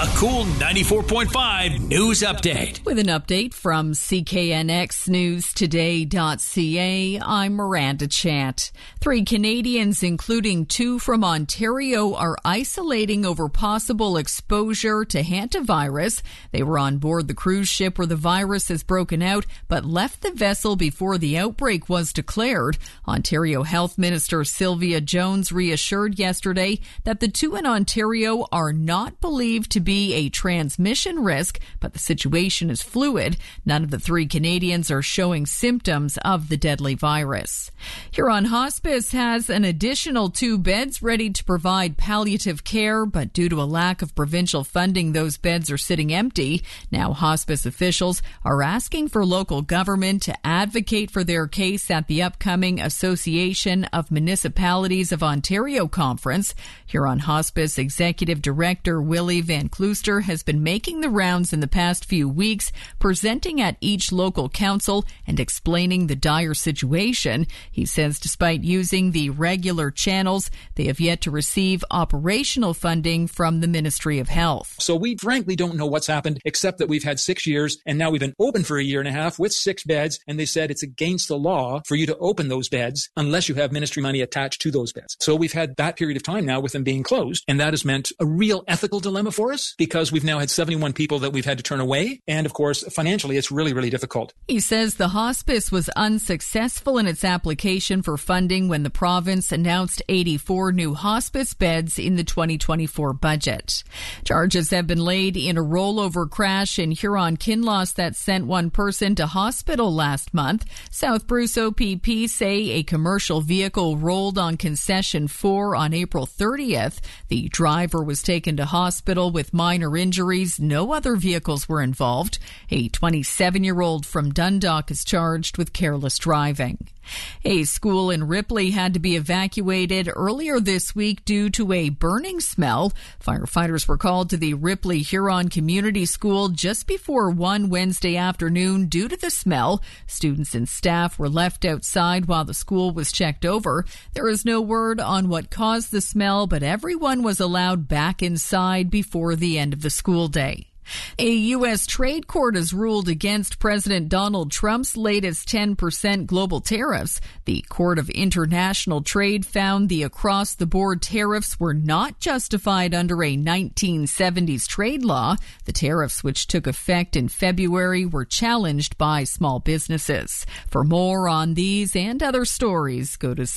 A Cool 94.5 news update. With an update from CKNXNewsToday.ca, I'm Miranda Chant. 3 Canadians, including 2 from Ontario, are isolating over possible exposure to hantavirus. They were on board the cruise ship where the virus has broken out, but left the vessel before the outbreak was declared. Ontario Health Minister Sylvia Jones reassured yesterday that the 2 in Ontario are not believed to be a transmission risk, but the situation is fluid. None of the 3 Canadians are showing symptoms of the deadly virus. Huron Hospice has an additional 2 beds ready to provide palliative care, but due to a lack of provincial funding, those beds are sitting empty. Now hospice officials are asking for local government to advocate for their case at the upcoming Association of Municipalities of Ontario conference. Huron Hospice Executive Director Willie Van Klooster has been making the rounds in the past few weeks, presenting at each local council and explaining the dire situation. He says despite using the regular channels, they have yet to receive operational funding from the Ministry of Health. So we frankly don't know what's happened, except that we've had 6 years and now we've been open for a year and a half with 6 beds, and they said it's against the law for you to open those beds unless you have ministry money attached to those beds. So we've had that period of time now with them being closed, and that has meant a real ethical dilemma for us because we've now had 71 people that we've had to turn away, and of course financially it's really, really difficult. He says the hospice was unsuccessful in its application for funding when the province announced 84 new hospice beds in the 2024 budget. Charges have been laid in a rollover crash in Huron-Kinloss that sent 1 person to hospital last month. South Bruce OPP say a commercial vehicle rolled on Concession 4 on April 30th. The driver was taken to hospital with minor injuries. No other vehicles were involved. A 27-year-old from Dundalk is charged with careless driving. A school in Ripley had to be evacuated earlier this week due to a burning smell. Firefighters were called to the Ripley Huron Community School just before 1 Wednesday afternoon due to the smell. Students and staff were left outside while the school was checked over. There is no word on what caused the smell, but everyone was allowed back inside before the end of the school day. A U.S. trade court has ruled against President Donald Trump's latest 10% global tariffs. The Court of International Trade found the across-the-board tariffs were not justified under a 1970s trade law. The tariffs, which took effect in February, were challenged by small businesses. For more on these and other stories, go to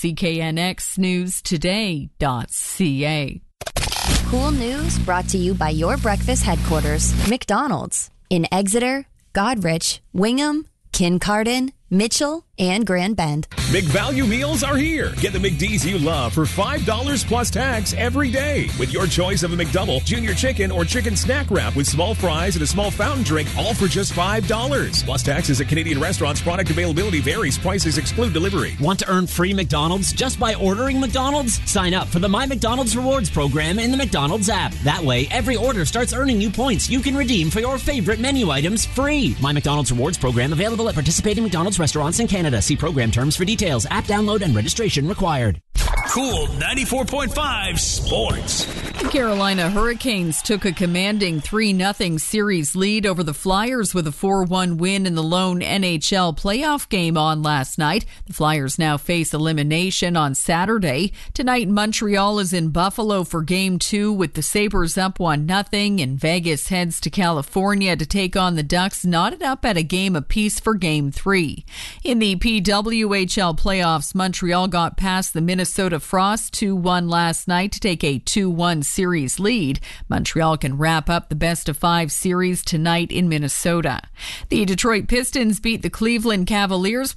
CKNXNewsToday.ca. Cool news brought to you by your breakfast headquarters, McDonald's, in Exeter, Godrich, Wingham, Kincardine, Mitchell, and Grand Bend. McValue meals are here. Get the McD's you love for $5 plus tax every day with your choice of a McDouble, junior chicken, or chicken snack wrap with small fries and a small fountain drink, all for just $5. Plus taxes at Canadian restaurants. Product availability varies. Prices exclude delivery. Want to earn free McDonald's just by ordering McDonald's? Sign up for the My McDonald's Rewards program in the McDonald's app. That way, every order starts earning you points you can redeem for your favorite menu items free. My McDonald's Rewards program available at participating McDonald's restaurants in Canada. See program terms for details. App download and registration required. Cool 94.5 Sports. The Carolina Hurricanes took a commanding 3-0 series lead over the Flyers with a 4-1 win in the lone NHL playoff game on last night. The Flyers now face elimination on Saturday. Tonight, Montreal is in Buffalo for Game 2 with the Sabres up 1-0, and Vegas heads to California to take on the Ducks, knotted up at a game apiece for Game 3. In the PWHL playoffs, Montreal got past the Minnesota Frost 2-1 last night to take a 2-1 series lead. Montreal can wrap up the best-of-5 series tonight in Minnesota. The Detroit Pistons beat the Cleveland Cavaliers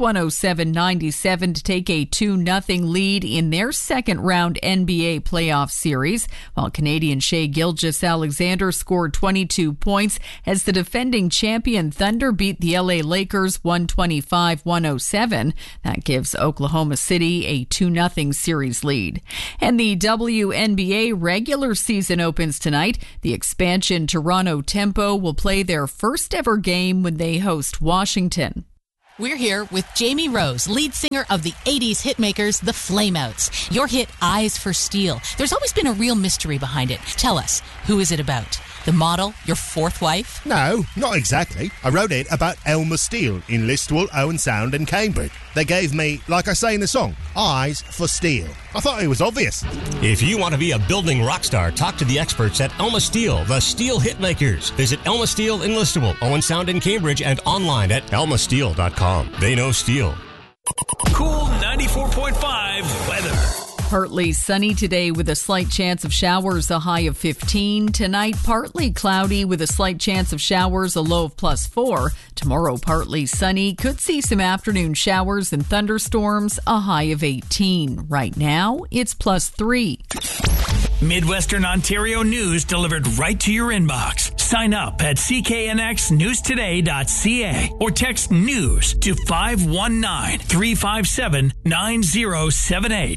107-97 to take a 2-0 lead in their second-round NBA playoff series, while Canadian Shai Gilgeous-Alexander scored 22 points as the defending champion Thunder beat the LA Lakers 125-107. That gives Oklahoma City a 2-0 series lead. And the WNBA regular season opens tonight. The expansion Toronto Tempo will play their first ever game when they host Washington. We're here with Jamie Rose, lead singer of the 80s hitmakers, the Flameouts. Your hit, Eyes for Steel. There's always been a real mystery behind it. Tell us, who is it about? The model, your fourth wife? No, not exactly. I wrote it about Elmer Steele in Listowel, Owen Sound and Cambridge. They gave me, like I say in the song, eyes for steel. I thought it was obvious. If you want to be a building rock star, talk to the experts at Elma Steel, the steel hitmakers. Visit Elma Steel in Listowel, Owen Sound in Cambridge, and online at elmasteel.com. They know steel. Cool 94.5 weather. Partly sunny today with a slight chance of showers, a high of 15. Tonight, partly cloudy with a slight chance of showers, a low of +4. Tomorrow, partly sunny. Could see some afternoon showers and thunderstorms, a high of 18. Right now, it's +3. Midwestern Ontario news delivered right to your inbox. Sign up at cknxnewstoday.ca or text NEWS to 519-357-9078.